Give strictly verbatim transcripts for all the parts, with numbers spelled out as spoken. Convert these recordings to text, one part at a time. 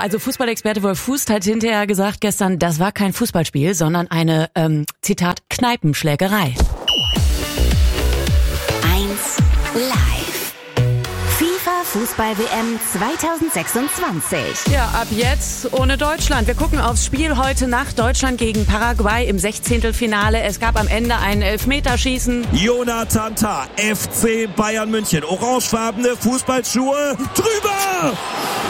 also Fußballexperte Wolf Fuß hat hinterher gesagt gestern, das war kein Fußballspiel, sondern eine, ähm, Zitat, Kneipenschlägerei. eins Live. FIFA Fußball-W M zwanzig sechsundzwanzig. Ja, ab jetzt ohne Deutschland. Wir gucken aufs Spiel heute Nacht. Deutschland gegen Paraguay im Sechzehntelfinale. Es gab am Ende ein Elfmeterschießen. Jonathan Tah, F C Bayern München. Orangefarbene Fußballschuhe. Drüber!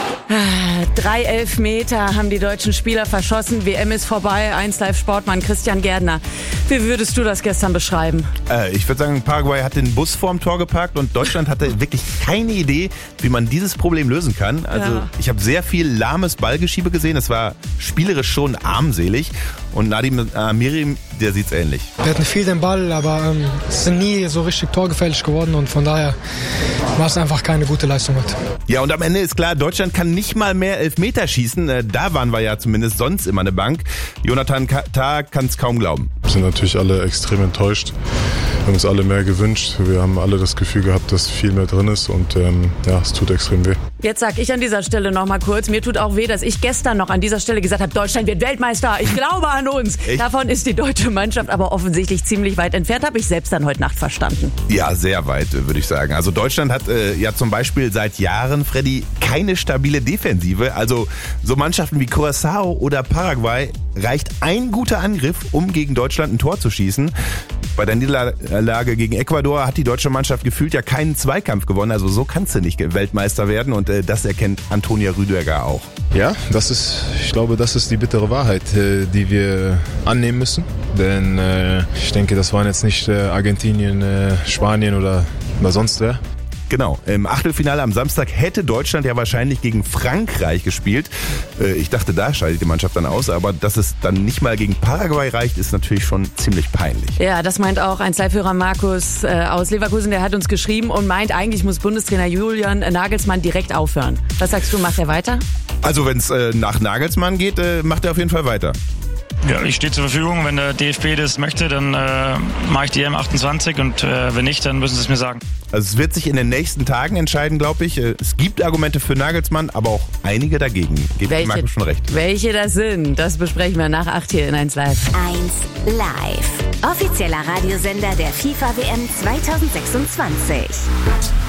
Drei Elfmeter haben die deutschen Spieler verschossen. W M ist vorbei. eins Live Sportmann Christian Gärtner. Wie würdest du das gestern beschreiben? Äh, ich würde sagen, Paraguay hat den Bus vorm Tor geparkt und Deutschland hatte wirklich keine Idee, wie man dieses Problem lösen kann. Also ja. Ich habe sehr viel lahmes Ballgeschiebe gesehen. Es war spielerisch schon armselig. Und Nadim Amiri, der sieht's ähnlich. Wir hatten viel den Ball, aber ähm, es sind nie so richtig torgefährlich geworden und von daher war es einfach keine gute Leistung heute. Ja, und am Ende ist klar, Deutschland kann nicht mal mehr Elfmeter schießen. Äh, da waren wir ja zumindest sonst immer eine Bank. Jonathan Tah kann es kaum glauben. Wir sind natürlich alle extrem enttäuscht. Wir haben uns alle mehr gewünscht. Wir haben alle das Gefühl gehabt, dass viel mehr drin ist und ähm, ja, es tut extrem weh. Jetzt sag ich an dieser Stelle noch mal kurz, mir tut auch weh, dass ich gestern noch an dieser Stelle gesagt habe, Deutschland wird Weltmeister, ich glaube an uns. Echt? Davon ist die deutsche Mannschaft aber offensichtlich ziemlich weit entfernt, habe ich selbst dann heute Nacht verstanden. Ja, sehr weit, würde ich sagen. Also Deutschland hat äh, ja zum Beispiel seit Jahren, Freddy, keine stabile Defensive. Also so Mannschaften wie Curaçao oder Paraguay reicht ein guter Angriff, um gegen Deutschland ein Tor zu schießen. Bei der Niederlage gegen Ecuador hat die deutsche Mannschaft gefühlt ja keinen Zweikampf gewonnen. Also so kannst du nicht Weltmeister werden und äh, das erkennt Antonia Rüdiger auch. Ja, das ist, ich glaube, das ist die bittere Wahrheit, äh, die wir annehmen müssen. Denn äh, ich denke, das waren jetzt nicht äh, Argentinien, äh, Spanien oder, oder sonst wer. Genau, im Achtelfinale am Samstag hätte Deutschland ja wahrscheinlich gegen Frankreich gespielt. Ich dachte, da scheidet die Mannschaft dann aus, aber dass es dann nicht mal gegen Paraguay reicht, ist natürlich schon ziemlich peinlich. Ja, das meint auch ein Live-Hörer Markus äh, aus Leverkusen, der hat uns geschrieben und meint, eigentlich muss Bundestrainer Julian Nagelsmann direkt aufhören. Was sagst du, macht er weiter? Also wenn es äh, nach Nagelsmann geht, äh, macht er auf jeden Fall weiter. Ja, ich stehe zur Verfügung. Wenn der D F B das möchte, dann äh, mache ich die E M achtundzwanzig und äh, wenn nicht, dann müssen sie es mir sagen. Also es wird sich in den nächsten Tagen entscheiden, glaube ich. Es gibt Argumente für Nagelsmann, aber auch einige dagegen. Gebe ich Markus schon recht. Welche das sind, das besprechen wir nach acht hier in eins Live. eins Live. Offizieller Radiosender der FIFA W M zwanzig sechsundzwanzig.